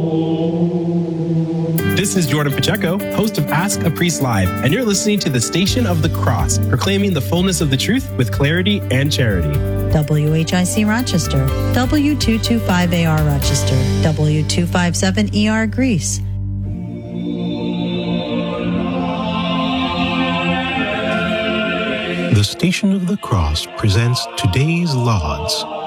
This is Jordan Pacheco, host of Ask a Priest Live, and you're listening to the Station of the Cross, proclaiming the fullness of the truth with clarity and charity. WHIC Rochester, W225AR Rochester, W257ER Greece. The Station of the Cross presents today's Lauds.